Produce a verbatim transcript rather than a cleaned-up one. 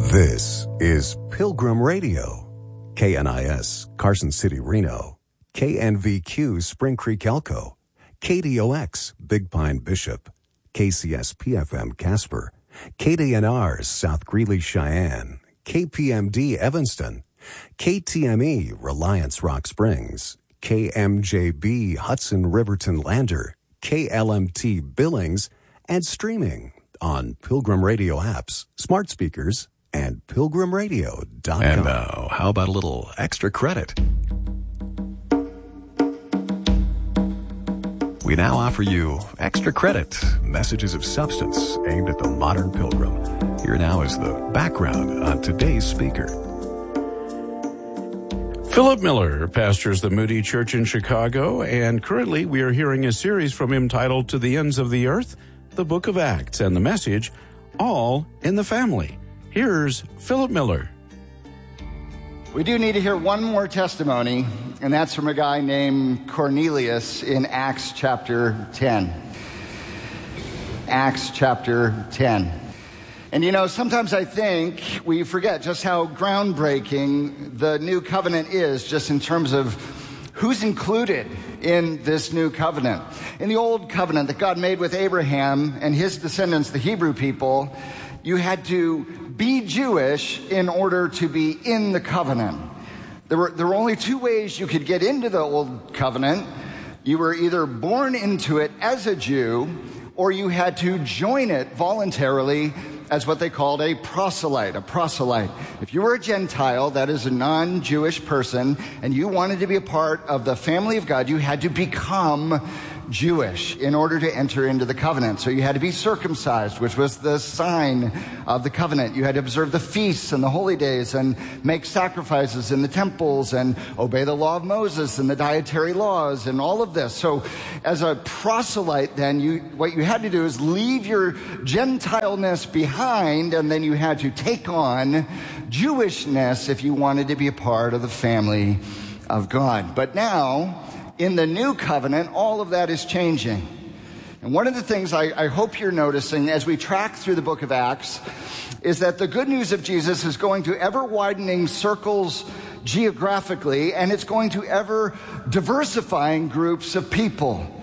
This is Pilgrim Radio, K N I S, Carson City, Reno, K N V Q, Spring Creek, Elko, K D O X, Big Pine, Bishop, K C S P F M, Casper, K D N R, South Greeley, Cheyenne, K P M D, Evanston, K T M E, Reliance, Rock Springs, K M J B, Hudson, Riverton, Lander, K L M T, Billings, and streaming on Pilgrim Radio apps, smart speakers, and pilgrim radio dot com. And now, how about a little extra credit? We now offer you extra credit, messages of substance aimed at the modern pilgrim. Here now is the background on today's speaker. Philip Miller pastors the Moody Church in Chicago, and currently we are hearing a series from him titled To the Ends of the Earth, the Book of Acts, and the message, All in the Family. Here's Philip Miller. We do need to hear one more testimony, and that's from a guy named Cornelius in Acts chapter ten. Acts chapter ten. And you know, sometimes I think we forget just how groundbreaking the new covenant is, just in terms of who's included in this new covenant. In the old covenant that God made with Abraham and his descendants, the Hebrew people, you had to be Jewish in order to be in the covenant. There were, there were only two ways you could get into the old covenant. You were either born into it as a Jew, or you had to join it voluntarily as what they called a proselyte, a proselyte. If you were a Gentile, that is a non-Jewish person, and you wanted to be a part of the family of God, you had to become Jewish in order to enter into the covenant. So you had to be circumcised, which was the sign of the covenant. You had to observe the feasts and the holy days and make sacrifices in the temples and obey the law of Moses and the dietary laws and all of this. So as a proselyte, then, you what you had to do is leave your Gentileness behind, and then you had to take on Jewishness if you wanted to be a part of the family of God. But now, in the new covenant, all of that is changing. And one of the things I, I hope you're noticing as we track through the book of Acts is that the good news of Jesus is going to ever widening circles geographically, and it's going to ever diversifying groups of people.